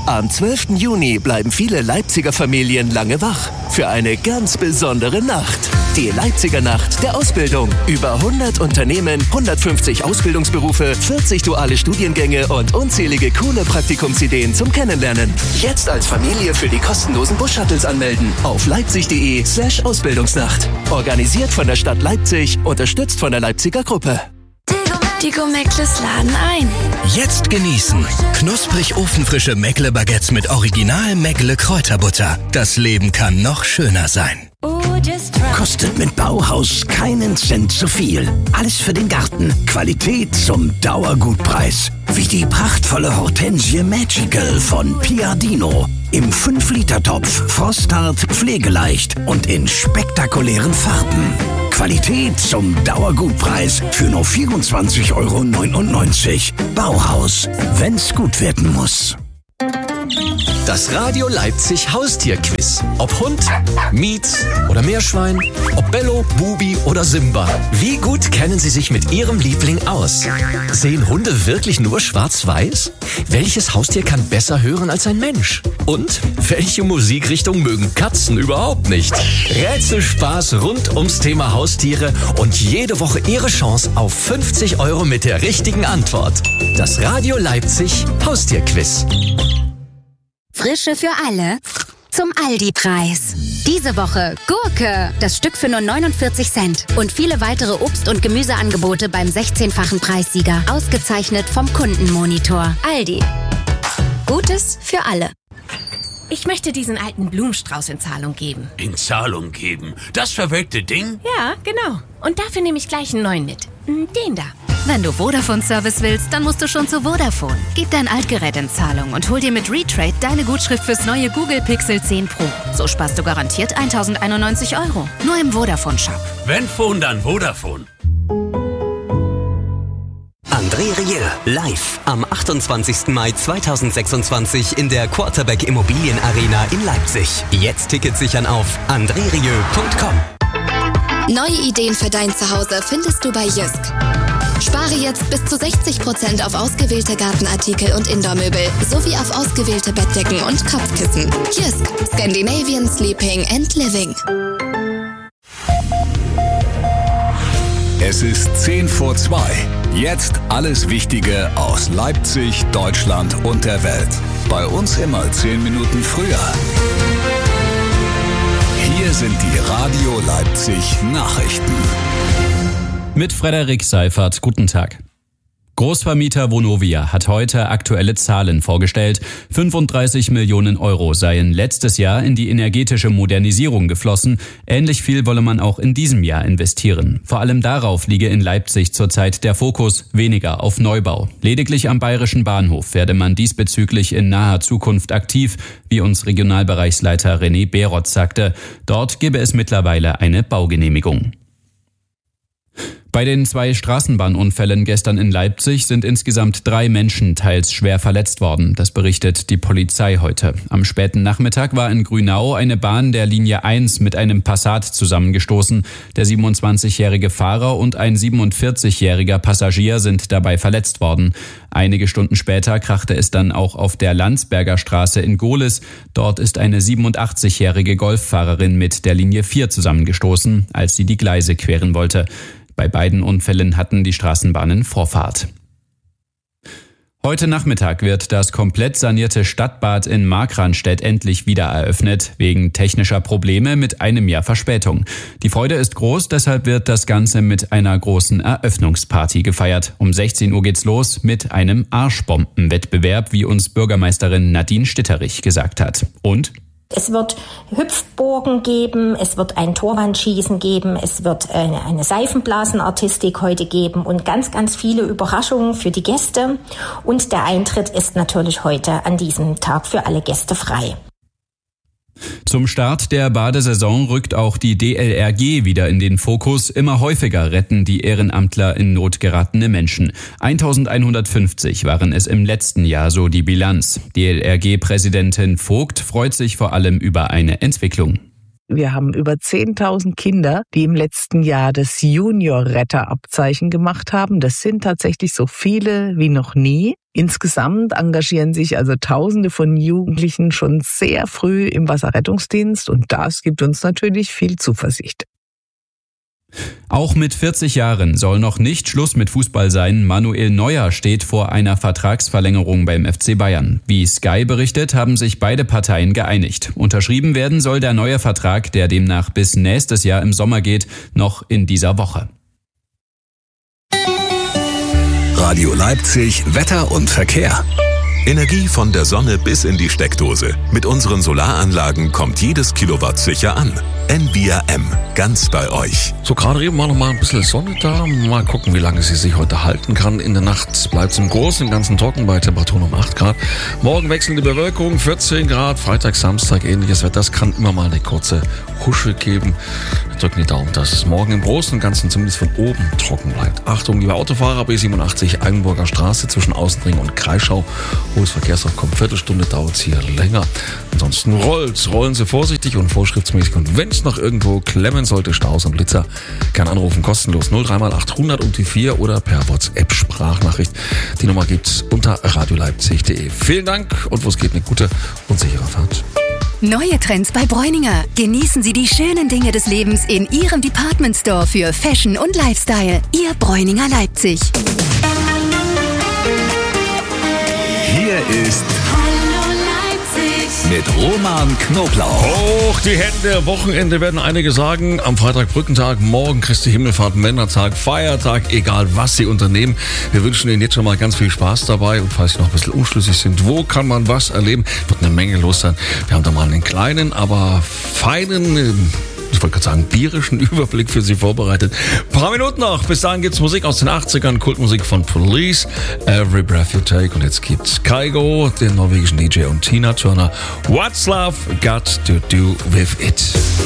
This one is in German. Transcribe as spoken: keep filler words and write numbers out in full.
Am zwölften Juni bleiben viele Leipziger Familien lange wach für eine ganz besondere Nacht. Die Leipziger Nacht der Ausbildung. Über hundert Unternehmen, hundertfünfzig Ausbildungsberufe, vierzig duale Studiengänge und unzählige coole Praktikumsideen zum Kennenlernen. Jetzt als Familie für die kostenlosen Bus-Shuttles anmelden auf leipzig.de slash Ausbildungsnacht. Organisiert von der Stadt Leipzig, unterstützt von der Leipziger Gruppe. Die Go-Meckles laden ein. Jetzt genießen. Knusprig ofenfrische Meckle-Baguettes mit Original Meckle-Kräuterbutter. Das Leben kann noch schöner sein. Kostet mit Bauhaus keinen Cent zu viel. Alles für den Garten. Qualität zum Dauergutpreis. Wie die prachtvolle Hortensie Magical von Piadino. Im fünf Liter Topf, frosthart, pflegeleicht und in spektakulären Farben. Qualität zum Dauergutpreis für nur vierundzwanzig Euro neunundneunzig. Bauhaus, wenn's gut werden muss. Das Radio Leipzig Haustierquiz. Ob Hund, Mietz oder Meerschwein, ob Bello, Bubi oder Simba. Wie gut kennen Sie sich mit Ihrem Liebling aus? Sehen Hunde wirklich nur schwarz-weiß? Welches Haustier kann besser hören als ein Mensch? Und welche Musikrichtung mögen Katzen überhaupt nicht? Rätselspaß rund ums Thema Haustiere und jede Woche Ihre Chance auf fünfzig Euro mit der richtigen Antwort. Das Radio Leipzig Haustierquiz. Frische für alle zum Aldi-Preis. Diese Woche Gurke, das Stück für nur neunundvierzig Cent. Und viele weitere Obst- und Gemüseangebote beim sechzehnfachen Preissieger. Ausgezeichnet vom Kundenmonitor. Aldi. Gutes für alle. Ich möchte diesen alten Blumenstrauß in Zahlung geben. In Zahlung geben? Das verwelkte Ding? Ja, genau. Und dafür nehme ich gleich einen neuen mit. Den da. Wenn du Vodafone-Service willst, dann musst du schon zu Vodafone. Gib dein Altgerät in Zahlung und hol dir mit Retrade deine Gutschrift fürs neue Google Pixel zehn Pro. So sparst du garantiert tausendeinundneunzig Euro. Nur im Vodafone-Shop. Wenn Phone, dann Vodafone. André Rieu, live am achtundzwanzigsten Mai zweitausendsechsundzwanzig in der Quarterback Immobilien Arena in Leipzig. Jetzt Tickets sichern auf andre rieu punkt com. Neue Ideen für dein Zuhause findest du bei Jysk. Spare jetzt bis zu sechzig Prozent auf ausgewählte Gartenartikel und Indoormöbel sowie auf ausgewählte Bettdecken und Kopfkissen. Jysk, Scandinavian Sleeping and Living. Es ist zehn vor zwei. Jetzt alles Wichtige aus Leipzig, Deutschland und der Welt. Bei uns immer zehn Minuten früher. Hier sind die Radio Leipzig Nachrichten. Mit Frederik Seifert, guten Tag. Großvermieter Vonovia hat heute aktuelle Zahlen vorgestellt. fünfunddreißig Millionen Euro seien letztes Jahr in die energetische Modernisierung geflossen. Ähnlich viel wolle man auch in diesem Jahr investieren. Vor allem darauf liege in Leipzig zurzeit der Fokus, weniger auf Neubau. Lediglich am Bayerischen Bahnhof werde man diesbezüglich in naher Zukunft aktiv, wie uns Regionalbereichsleiter René Berotz sagte. Dort gebe es mittlerweile eine Baugenehmigung. Bei den zwei Straßenbahnunfällen gestern in Leipzig sind insgesamt drei Menschen teils schwer verletzt worden. Das berichtet die Polizei heute. Am späten Nachmittag war in Grünau eine Bahn der Linie eins mit einem Passat zusammengestoßen. Der siebenundzwanzigjährige Fahrer und ein siebenundvierzigjähriger Passagier sind dabei verletzt worden. Einige Stunden später krachte es dann auch auf der Landsberger Straße in Gohlis. Dort ist eine siebenundachtzigjährige Golffahrerin mit der Linie vier zusammengestoßen, als sie die Gleise queren wollte. Bei beiden Unfällen hatten die Straßenbahnen Vorfahrt. Heute Nachmittag wird das komplett sanierte Stadtbad in Markranstädt endlich wieder eröffnet, wegen technischer Probleme mit einem Jahr Verspätung. Die Freude ist groß, deshalb wird das Ganze mit einer großen Eröffnungsparty gefeiert. Um sechzehn Uhr geht's los mit einem Arschbombenwettbewerb, wie uns Bürgermeisterin Nadine Stitterich gesagt hat. Und? Es wird Hüpfburgen geben, es wird ein Torwandschießen geben, es wird eine, eine Seifenblasenartistik heute geben und ganz, ganz viele Überraschungen für die Gäste. Und der Eintritt ist natürlich heute an diesem Tag für alle Gäste frei. Zum Start der Badesaison rückt auch die D L R G wieder in den Fokus. Immer häufiger retten die Ehrenamtler in Not geratene Menschen. eintausendeinhundertfünfzig waren es im letzten Jahr, so die Bilanz. D L R G-Präsidentin Vogt freut sich vor allem über eine Entwicklung. Wir haben über zehntausend Kinder, die im letzten Jahr das Junior-Retter-Abzeichen gemacht haben. Das sind tatsächlich so viele wie noch nie. Insgesamt engagieren sich also Tausende von Jugendlichen schon sehr früh im Wasserrettungsdienst und das gibt uns natürlich viel Zuversicht. Auch mit vierzig Jahren soll noch nicht Schluss mit Fußball sein. Manuel Neuer steht vor einer Vertragsverlängerung beim F C Bayern. Wie Sky berichtet, haben sich beide Parteien geeinigt. Unterschrieben werden soll der neue Vertrag, der demnach bis nächstes Jahr im Sommer geht, noch in dieser Woche. Radio Leipzig, Wetter und Verkehr. Energie von der Sonne bis in die Steckdose. Mit unseren Solaranlagen kommt jedes Kilowatt sicher an. N V R M, ganz bei euch. So, gerade eben war noch mal ein bisschen Sonne da. Mal gucken, wie lange sie sich heute halten kann. In der Nacht bleibt es im Großen und Ganzen trocken bei Temperaturen um acht Grad. Morgen wechselnde Bewölkung, vierzehn Grad. Freitag, Samstag ähnliches Wetter. Das kann immer mal eine kurze Husche geben. Wir drücken die Daumen, dass es morgen im Großen und Ganzen zumindest von oben trocken bleibt. Achtung, liebe Autofahrer, B siebenundachtzig Eigenburger Straße zwischen Außenring und Kreischau. Hohes Verkehrsaufkommen, Viertelstunde dauert es hier länger. Ansonsten rollt, rollen Sie vorsichtig und vorschriftsmäßig. Und wenn es noch irgendwo klemmen sollte, Staus und Blitzer, kann anrufen, kostenlos null drei mal achthundert und die vier oder per WhatsApp-Sprachnachricht. Die Nummer gibt's unter radioleipzig punkt de. Vielen Dank und wo es geht, eine gute und sichere Fahrt. Neue Trends bei Bräuninger. Genießen Sie die schönen Dinge des Lebens in Ihrem Department Store für Fashion und Lifestyle. Ihr Bräuninger Leipzig. Hier ist mit Roman Knoblauch. Hoch die Hände, Wochenende werden einige sagen. Am Freitag Brückentag, morgen Christi Himmelfahrt, Männertag, Feiertag, egal was Sie unternehmen. Wir wünschen Ihnen jetzt schon mal ganz viel Spaß dabei. Und falls Sie noch ein bisschen unschlüssig sind, wo kann man was erleben, wird eine Menge los sein. Wir haben da mal einen kleinen, aber feinen, ich wollte gerade sagen, bierischen Überblick für Sie vorbereitet. Ein paar Minuten noch. Bis dahin gibt's Musik aus den achtzigern, Kultmusik von Police, Every Breath You Take. Und jetzt gibt's Kygo, den norwegischen D J, und Tina Turner. What's Love Got to Do With It?